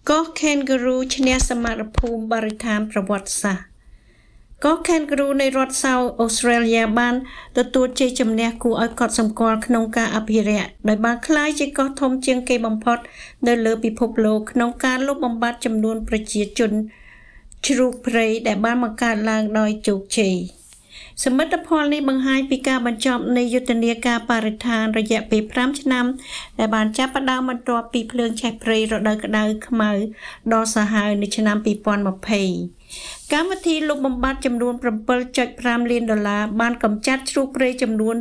ก็แคนกรูชนะสมรภูมิบริธานประวัติศาสตร์ก็แคนกรูในรัฐเซาท์ออสเตรเลียបានទទួលជ័យជំនះគួរឲ្យកត់សម្គាល់ក្នុងការអភិរក្សដោយបានក្លាយជាកោះធំជាងគេបំផុតនៅលើពិភពលោកក្នុងការលុបបំបាត់ចំនួនប្រជាជនជ្រូកព្រៃដែលបានបង្កើតឡើងដោយជោគជ័យសមិទ្ធផលនេះបង្ហាញពីការបញ្ចប់នៃយុទ្ធនាការបរិស្ថានរយៈពេល5ឆ្នាំដែលបានចាប់ផ្ដើមបន្ទាប់ពីភ្លើងឆេះព្រៃរដូវក្តៅខ្មៅដ៏សាហាវនៅឆ្នាំ2020កម្មវិធីលុបបំបាត់ចំនួន $7.5 លានបានកម្ចាត់ជ្រូកព្រៃចំនួន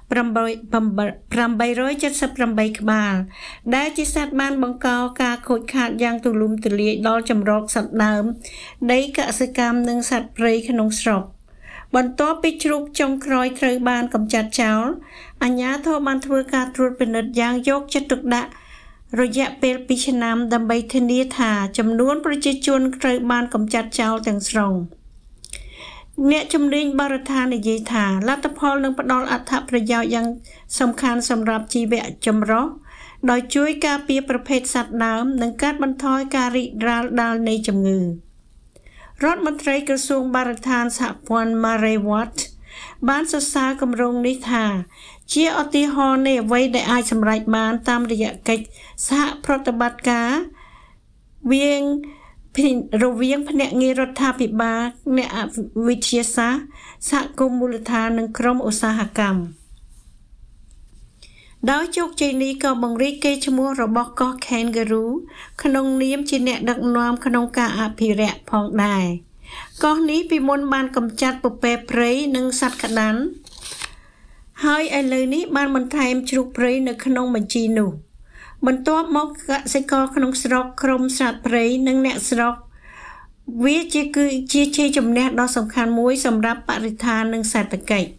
878ក្បាលដែលជាសត្វបានបង្កការខូចខាតយ៉ាងទូលំទូលាយដល់ជម្រកសត្វដើមដីកសិកម្មនិងសត្វព្រៃក្នុងស្រុកបន្ទាប់ពីជ្រូកចុងក្រោយត្រូវបានកម្ចាត់ចោលអាជ្ញាធរបានធ្វើការត្រួតពិនិត្យយ៉ាងយកចិត្តទុកដាក់រយៈពេល2ឆ្នាំដើម្បីធានាថាចំនួនប្រជាជនត្រូវបានកម្ចាត់ចោលទាំងស្រុងអ្នកជំនាញបរិស្ថាននិយាយថាលទ្ធផលនឹងផ្ដល់អត្ថប្រយោជន៍យ៉ាងសំខាន់សម្រាប់ជីវៈចម្រុះដោយជួយការពារប្រភេទសត្វដើមនិងកាត់បន្ថយការរីករាលដាលនៃជំងឺរដ្ឋមន្ត្រីក្រសួងបរិស្ថានសហព័ន្ធ Murray Watt បានសរសើរគម្រោងនេះថាជាឧទាហរណ៍នៃអ្វីដែលអាចសម្រេចបានតាមរយៈកិច្ចសហប្រតិបត្តិការរវាងភ្នាក់ងាររដ្ឋាភិបាលអ្នកវិទ្យាសាស្ត្រសហគមន៍មូលដ្ឋាននិងក្រុមឧស្សាហកម្មដោយជោគជ័យនេះក៏បង្រីកកេរ្តិ៍ឈ្មោះរបស់កោះ Kangaroo ក្នុងនាមជាអ្នកដឹកនាំក្នុងការអភិរក្សផងដែរកោះនេះពីមុនបានកម្ចាត់ពពែព្រៃនិងសត្វក្តាន់ហើយឥឡូវនេះបានបន្ថែមជ្រូកព្រៃនៅក្នុងបញ្ជីនោះបន្ទាប់មកកសិករក្នុងស្រុកក្រុមសត្វព្រៃនិងអ្នកស្រុកវាគឺជាជ័យជំនះដ៏សំខាន់មួយសម្រាប់បរិស្ថាននិងសេដ្ឋកិច្ច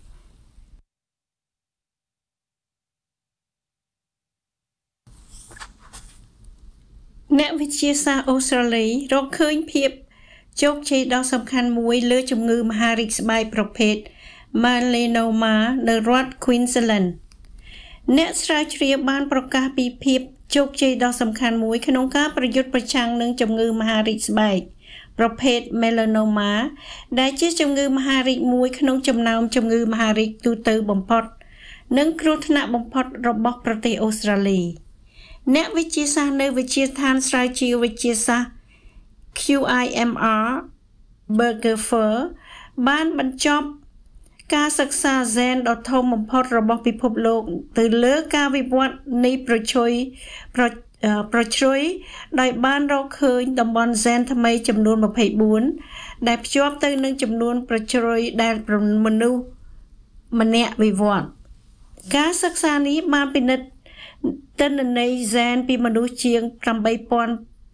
អ្នកវិទ្យាសាស្ត្រអូស្ត្រាលីរកឃើញភាពជោគជ័យដ៏សំខាន់មួយលើជំងឺមហារីកស្បែកប្រភេទ Melanoma នៅរដ្ឋ Queensland អ្នកស្រាវជ្រាវបានប្រកាសពីភាពជោគជ័យដ៏សំខាន់មួយក្នុងការប្រយុទ្ធប្រឆាំងនឹងជំងឺមហារីកស្បែកប្រភេទ Melanoma ដែលជាជំងឺមហារីកមួយក្នុងចំណោមជំងឺមហារីកទូទៅបំផុតនិងគ្រោះថ្នាក់បំផុតរបស់ប្រទេសអូស្ត្រាលីអ្នកវិទ្យាសាស្ត្រនៅវិទ្យាស្ថានស្រាវជ្រាវវិទ្យាសាស្ត្រ QIMR Berger បានបញ្ចប់ការសិក្សាហ្សែនដ៏ធំបំផុតរបស់ពិភពលោកទៅលើការវិវត្តនៃប្រជ្រុយដោយបានរកឃើញតំបន់ហ្សែនថ្មីចំនួន24ដែលភ្ជាប់ទៅនឹងចំនួនប្រជ្រុយដែលមនុស្សម្នាក់វិវត្តការសិក្សានេះបានពិនិត្យទិន្នន័យហ្សែនពីមនុស្សជាង 85,000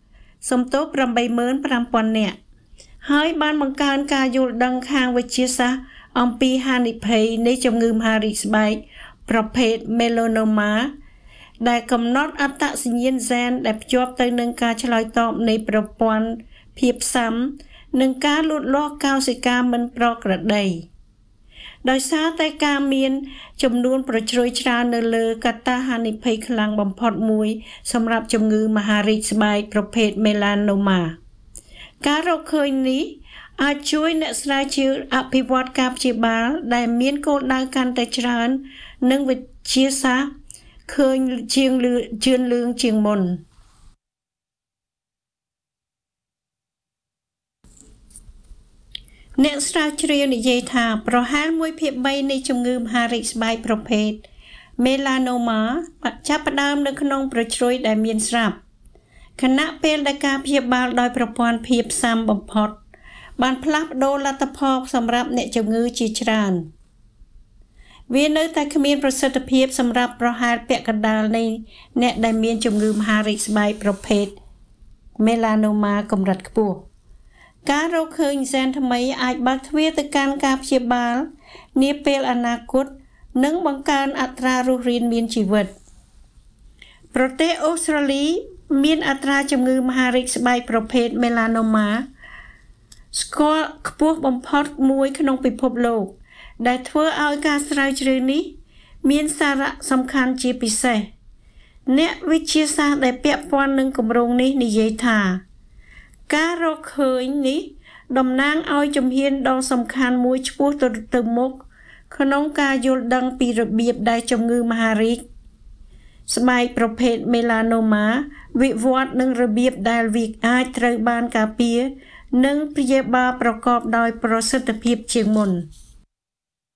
នាក់ហើយបានបង្កើនការយល់ដឹងខាងវិទ្យាសាស្ត្រអំពីហានិភ័យនៃជំងឺមហារីកស្បែកប្រភេទ Melanoma ដែលកំណត់អត្តសញ្ញាណហ្សែនដែលភ្ជាប់ទៅនឹងការឆ្លើយតបនៃប្រព័ន្ធភាពស៊ាំនិងការលូតលាស់កោសិកាមិនប្រក្រតីដោយសារតែការមានចំនួនប្រជ្រុយច្រើននៅលើកត្តាហានិភ័យខ្លាំងបំផុតមួយសម្រាប់ជំងឺមហារីកស្បែកប្រភេទ Melanoma ការរកឃើញនេះអាចជួយអ្នកស្រាវជ្រាវអភិវឌ្ឍការព្យាបាលដែលមានគោលដៅកាន់តែច្រើននិងវិទ្យាសាស្ត្រឃើញជឿនលឿនជាងមុនអ្នកស្រាវជ្រាវនិយាយថាប្រហែល 1/3 នៃជំងឺមហារីកស្បែកប្រភេទ Melanoma ចាប់ផ្ដើមនៅក្នុងប្រជ្រុយដែលមានស្រាប់ខណៈពេលដែលការព្យាបាលដោយប្រព័ន្ធភាពស៊ាំបំផុតបានផ្លាស់ប្ដូរលទ្ធផលសម្រាប់អ្នកជំងឺជាច្រើនវានៅតែគ្មានប្រសិទ្ធភាពសម្រាប់ប្រហែលពាក់កណ្ដាលនៃអ្នកដែលមានជំងឺមហារីកស្បែកប្រភេទ Melanoma កម្រិតខ្ពស់ការរកឃើញហ្សែនថ្មីអាចបើកទ្វារទៅកាន់ការព្យាបាលនាពេលអនាគតនិងបង្កើនអត្រារស់រានមានជីវិតប្រទេសអូស្ត្រាលីមានអត្រាជំងឺមហារីកស្បែកប្រភេទ Melanoma ស្គាល់ខ្ពស់បំផុតមួយក្នុងពិភពលោកដែលធ្វើឲ្យការស្រាវជ្រាវនេះមានសារៈសំខាន់ជាពិសេសអ្នកវិទ្យាសាស្ត្រដែលពាក់ព័ន្ធនឹងគម្រោងនេះនិយាយថាការរកឃើញនេះតំណាងឲ្យជំហានដ៏សំខាន់មួយឆ្ពោះទៅមុខក្នុងការយល់ដឹងពីរបៀបដែលជំងឺមហារីកស្បែកប្រភេទ melanoma វិវត្តនិងរបៀបដែលវាអាចត្រូវបានការពារនិងព្យាបាលប្រកបដោយប្រសិទ្ធភាពជាងមុន។